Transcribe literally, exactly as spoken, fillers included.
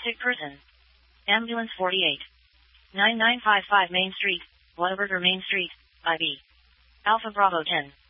Sick person. Ambulance forty-eight. nine nine five five Main Street, Whataburger Main Street, I B. Alpha Bravo ten.